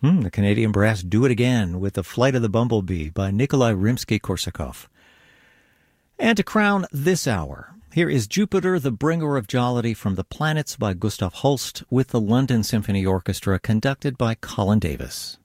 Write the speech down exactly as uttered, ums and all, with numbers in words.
Hmm, the Canadian Brass do it again with The Flight of the Bumblebee by Nikolai Rimsky-Korsakov. And to crown this hour, here is Jupiter, the Bringer of Jollity from the Planets by Gustav Holst with the London Symphony Orchestra conducted by Colin Davis.